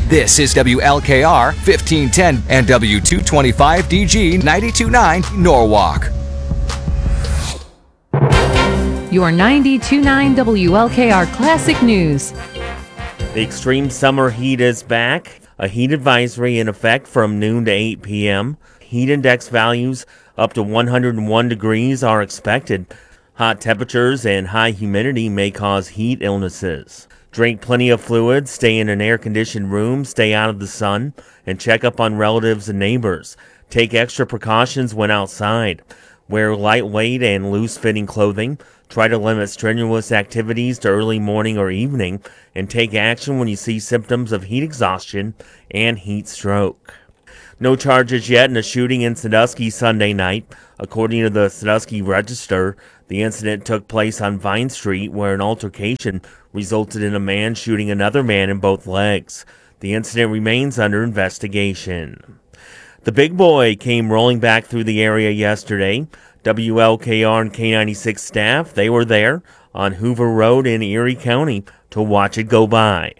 This is WLKR 1510 and W225DG 92.9 Norwalk. Your 92.9 WLKR Classic News. The extreme summer heat is back. A heat advisory in effect from noon to 8 p.m. Heat index values up to 101 degrees are expected. Hot temperatures and high humidity may cause heat illnesses. Drink plenty of fluids, stay in an air-conditioned room, stay out of the sun, and check up on relatives and neighbors. Take extra precautions when outside. Wear lightweight and loose-fitting clothing. Try to limit strenuous activities to early morning or evening, and take action when you see symptoms of heat exhaustion and heat stroke. No charges yet in a shooting in Sandusky Sunday night. According to the Sandusky Register, the incident took place on Vine Street, where an altercation resulted in a man shooting another man in both legs. The incident remains under investigation. The big boy came rolling back through the area yesterday. WLKR and K96 staff, they were there on Hoover Road in Erie County to watch it go by.